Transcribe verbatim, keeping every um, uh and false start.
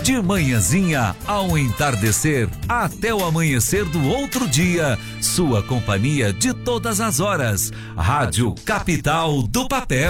De manhãzinha ao entardecer, até o amanhecer do outro dia, sua companhia de todas as horas. Rádio Capital do Papel.